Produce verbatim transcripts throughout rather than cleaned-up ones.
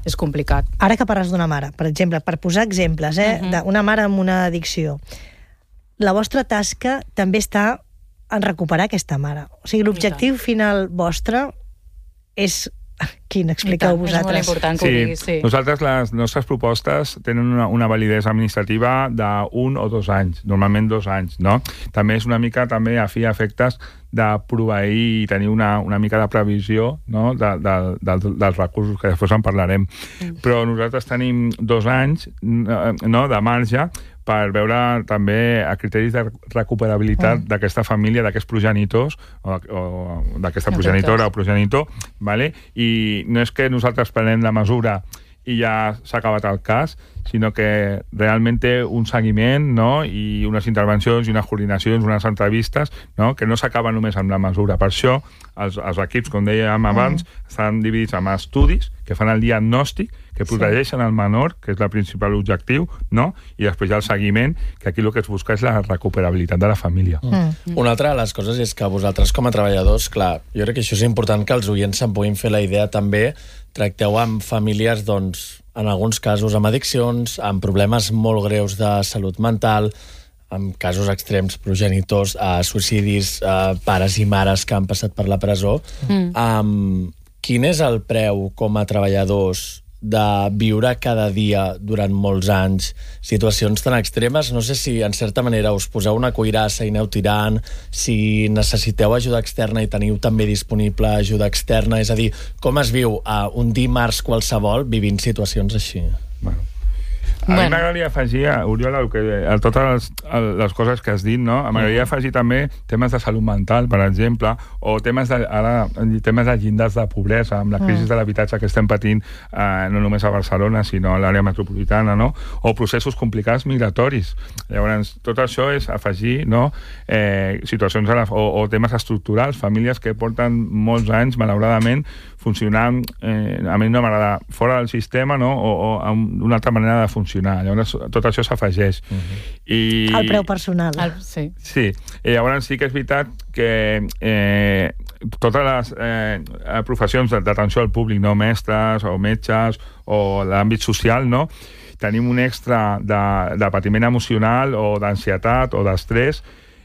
és complicat. Ara que parles d'una mare, per exemple, per posar exemples, eh, uh-huh. d'una mare amb una addicció, la vostra tasca també està en recuperar aquesta mare. O sigui, l'objectiu final vostre és... Quin? Expliqueu vosaltres. És molt important que sí, ho diguis, sí. Nosaltres, les nostres propostes tenen una, una validesa administrativa d'un o dos anys, normalment dos anys, no? També és una mica també a fi efectes de proveir i tenir una, una mica de previsió, no? de, de, de, dels recursos, que després en parlarem. Mm. Però nosaltres tenim dos anys, no?, de marge per veure també a criteris de recuperabilitat mm. d'aquesta família, d'aquests progenitors, o, o d'aquesta progenitora o progenitor, vale? I no és que nosaltres prenem la mesura i ja s'ha acabat el cas, sinó que realment té un seguiment, no?, i unes intervencions i unes coordinacions, unes entrevistes, no?, que no s'acaben només amb la mesura. Per això els, els equips, com dèiem abans, mm. estan dividits en estudis que fan el diagnòstic, que protegeixen el menor, que és el principal objectiu, no?, i després hi ha el seguiment, que aquí el que es busca és la recuperabilitat de la família. Mm. Una altra de les coses és que vosaltres, com a treballadors, clar, jo crec que això és important que els oients se'n puguin fer la idea també. Tracteu amb famílies, doncs, en alguns casos amb addiccions, amb problemes molt greus de salut mental, amb casos extrems, progenitors, eh, suïcidis, eh, pares i mares que han passat per la presó. Mm. Um, quin és el preu com a treballadors de viure cada dia durant molts anys situacions tan extremes? No sé si en certa manera us poseu una cuirassa i aneu tirant, si necessiteu ajuda externa i teniu també disponible ajuda externa, és a dir, com es viu a un dimarts qualsevol vivint situacions així? Bueno. A bueno. mi m'agradaria afegir, Oriol, el que, a totes les, les coses que has dit, no? M'agradaria afegir també temes de salut mental, per exemple, o temes de, ara, temes de llindars de pobresa, amb la crisi de l'habitatge que estem patint, eh, no només a Barcelona, sinó a l'àrea metropolitana, no? O processos complicats migratoris. Llavors, tot això és afegir, no?, eh, situacions a la, o, o temes estructurals, famílies que porten molts anys, malauradament, funcionant, eh, a mi no m'agrada, fora del sistema, no?, o, o amb una altra manera de funcionar. Llavors, tot això s'afegeix. Uh-huh. I... El preu personal. El, sí. Sí. I llavors sí que és veritat que eh, totes les eh, professions d'atenció al públic, no?, mestres o metges o l'àmbit social, no?, tenim un extra de, de patiment emocional o d'ansietat o d'estrès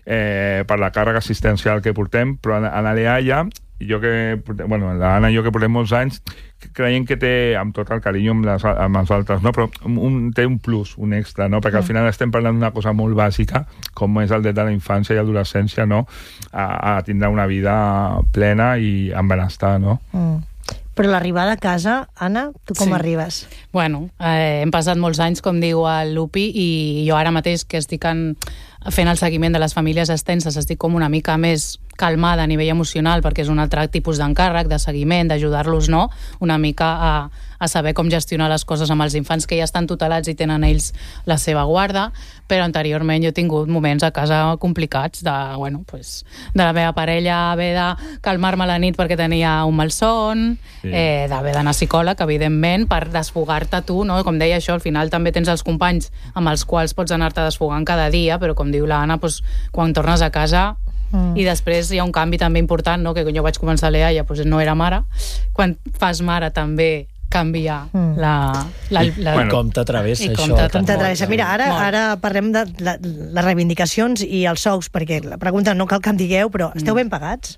eh, per la càrrega assistencial que portem, però a l'A E A jo que, bueno, l'Anna i jo que portem molts anys, creiem que té, amb tot el carinyo amb, les, amb els altres, no? Però un, té un plus, un extra, no? Perquè al final estem parlant d'una cosa molt bàsica, com és el dret de la infància i adolescència, no?, a, a tindre una vida plena i amb benestar, no? Mm. Però l'arribada a casa, Anna, tu com sí. arribes? Bueno, eh, hem passat molts anys, com diu el Lupi, i jo ara mateix que estic en, fent el seguiment de les famílies extenses, estic com una mica més calmada a nivell emocional, perquè és un altre tipus d'encàrrec, de seguiment, d'ajudar-los, no?, una mica a, a saber com gestionar les coses amb els infants que ja estan tutelats i tenen ells la seva guarda, però anteriorment jo he tingut moments a casa complicats de, bueno, pues, de la meva parella haver de calmar-me a la nit perquè tenia un malson, sí. eh, d'haver d'anar a psicòleg, evidentment, per desfogar-te tu, no? Com deia això, al final també tens els companys amb els quals pots anar-te desfogant cada dia, però com diu l'Anna, pues, quan tornes a casa Mm. i després hi ha un canvi també important, no?, que quan jo vaig començar a l'E A ja pues, no era mare, quan fas mare també canvia mm. la, la, la... Bueno, com t'atravessa això? Com t'atravessa. Mira, ara, ara parlem de la, les reivindicacions i els sous, perquè la pregunta no cal que em digueu, però esteu ben pagats?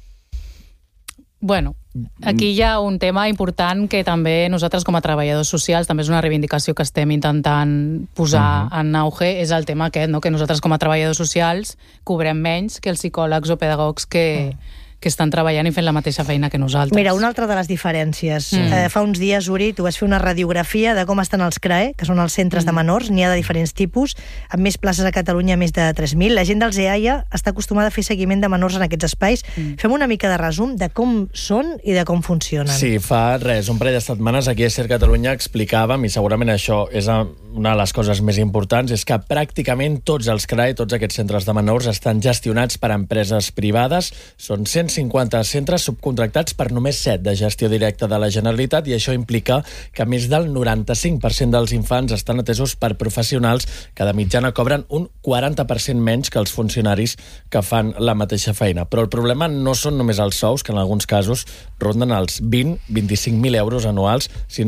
Bueno, aquí hi ha un tema important que també nosaltres com a treballadors socials, també és una reivindicació que estem intentant posar uh-huh. en auge, és el tema aquest, no?, que nosaltres com a treballadors socials cobrem menys que els psicòlegs o pedagogs que... Uh. que estan treballant i fent la mateixa feina que nosaltres. Mira, una altra de les diferències. Mm. Eh, fa uns dies, Uri, tu vas fer una radiografia de com estan els C R A E, que són els centres mm. de menors, n'hi ha de diferents tipus, amb més places a Catalunya, més de tres mil. La gent dels E A I A està acostumada a fer seguiment de menors en aquests espais. Mm. Fem una mica de resum de com són i de com funcionen. Sí, fa res, un parell de setmanes aquí a Ser Catalunya explicàvem, i segurament això és una de les coses més importants, és que pràcticament tots els C R A E, tots aquests centres de menors, estan gestionats per empreses privades. Són cent cinquanta centres subcontractats per només set de gestió directa de la Generalitat, i això implica que més del noranta-cinc per cent dels infants estan atesos per professionals que de mitjana cobren un quaranta per cent menys que els funcionaris que fan la mateixa feina. Però el problema no són només els sous, que en alguns casos ronden els vint a vint-i-cinc mil euros anuals, sinó